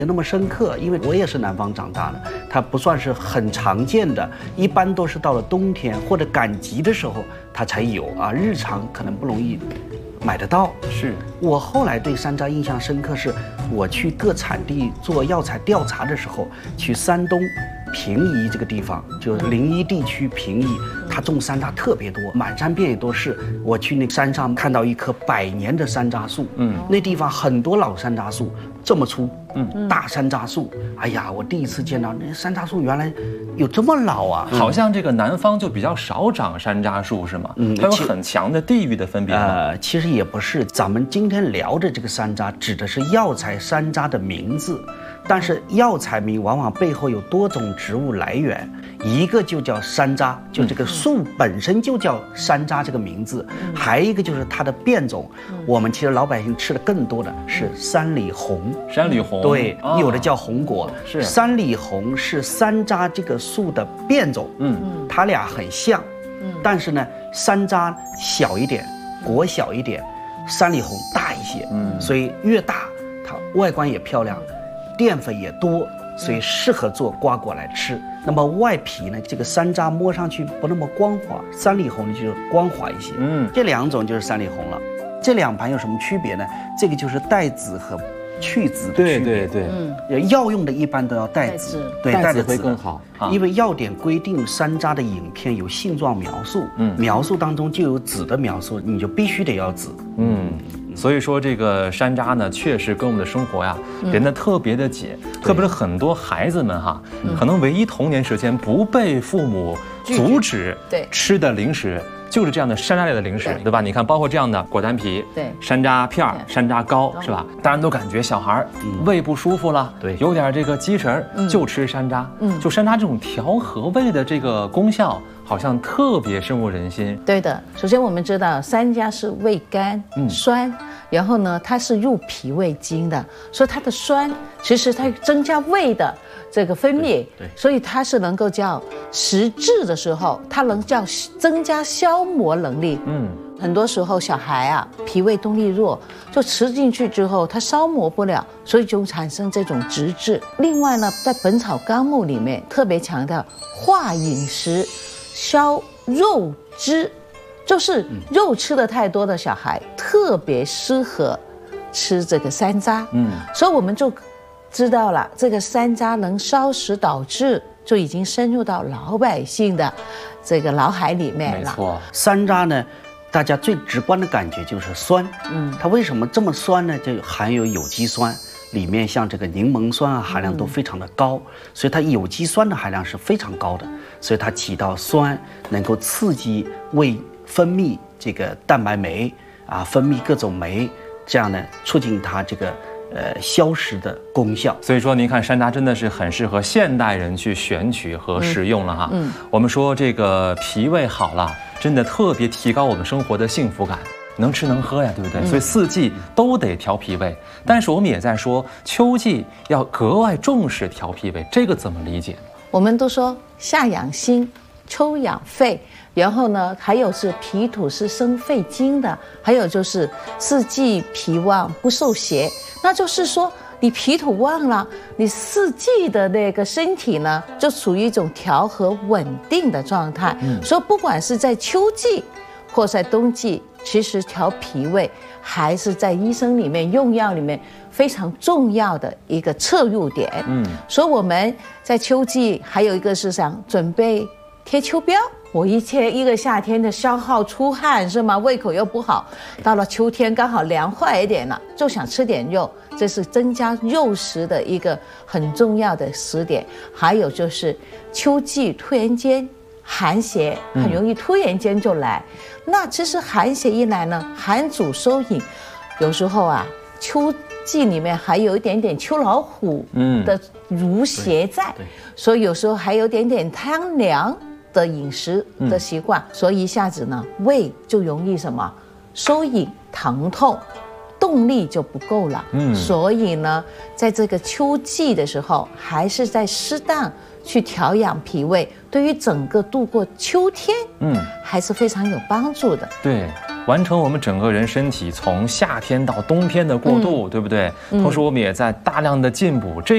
那么深刻，因为我也是南方长大的，它不算是很常见的，一般都是到了冬天或者赶集的时候它才有啊，日常可能不容易买得到。 是我后来对山楂印象深刻，是我去各产地做药材调查的时候，去山东平邑这个地方，就是临沂地区平邑，它种山楂特别多，满山遍野都是。我去那山上看到一棵100年的山楂树，那地方很多老山楂树，这么粗，大山楂树。哎呀，我第一次见到那山楂树原来有这么老啊！ 好像这个南方就比较少长山楂树是吗？它有很强的地域的分别吗？ 其实也不是，咱们今天聊的这个山楂指的是药材山楂的名字。但是药材名往往背后有多种植物来源，一个就叫山楂，就这个树本身就叫山楂这个名字，还有一个就是它的变种。我们其实老百姓吃的更多的是山里红， 山里红对，有的叫红果， 是山里红是山楂这个树的变种，它俩很像，但是呢，山楂小一点，果小一点，山里红大一些，所以越大它外观也漂亮。淀粉也多，所以适合做瓜果来吃。那么外皮呢，这个山楂摸上去不那么光滑，山里红呢就是光滑一些。这两种就是山里红了。这两盘有什么区别呢？这个就是带籽和去籽的区别。对，药用的一般都要带籽，对， 带籽会更好。 因为药典规定山楂的影片有性状描述，描述当中就有籽的描述，你就必须得要籽。 所以说这个山楂呢，确实跟我们的生活呀连得特别的紧，特别是很多孩子们哈，可能唯一童年时间不被父母阻止吃的零食，就是这样的山楂类的零食，对吧？你看，包括这样的果丹皮、山楂片、山楂糕，是吧？大家都感觉小孩胃不舒服了，对，有点这个积食，就吃山楂。就山楂这种调和胃的这个功效，好像特别深入人心。 对的，首先我们知道山楂是味甘、酸，然后呢，它是入脾胃经的，所以它的酸其实它增加胃的这个分泌，所以它是能够叫食滞的时候，它能叫增加消磨能力。很多时候小孩啊脾胃动力弱，就吃进去之后它消磨不了，所以就产生这种直滞。另外呢，在《本草纲目》里面特别强调化饮食消肉汁，就是肉吃的太多的小孩特别适合吃这个山楂。所以我们就知道了，这个山楂能消食导滞，就已经深入到老百姓的这个脑海里面了。 没错， 山楂呢，大家最直观的感觉就是酸。它为什么这么酸呢？就含有有机酸，里面像这个柠檬酸啊含量都非常的高，所以它有机酸的含量是非常高的，所以它起到酸，能够刺激胃分泌这个蛋白酶啊，分泌各种酶，这样呢促进它这个消食的功效。 所以说您看山楂真的是很适合现代人去选取和食用了哈。我们说这个脾胃好了，真的特别提高我们生活的幸福感。能吃能喝呀，对不对？所以四季都得调脾胃，但是我们也在说秋季要格外重视调脾胃，这个怎么理解？ 我们都说夏养心，秋养肺，然后呢，还有是脾土是生肺经的，还有就是四季脾旺不受邪，那就是说你脾土旺了，你四季的那个身体呢，就处于一种调和稳定的状态。所以不管是在秋季或在冬季，其实调脾胃还是在医生里面用药里面非常重要的一个切入点。所以我们在秋季还有一个是想准备贴秋膘。我一个夏天的消耗出汗是吗？胃口又不好，到了秋天刚好凉快一点了，就想吃点肉，这是增加肉食的一个很重要的时点。还有就是秋季突然间寒邪很容易突然间就来，那其实寒邪一来呢，寒主收引，有时候啊秋季里面还有一点点秋老虎的濡邪在，所以有时候还有点点贪凉的饮食的习惯，所以一下子呢胃就容易什么收引疼痛，动力就不够了。所以呢在这个秋季的时候还是在适当去调养脾胃，对于整个度过秋天还是非常有帮助的。 对，完成我们整个人身体从夏天到冬天的过渡，对不对？同时我们也在大量的进补这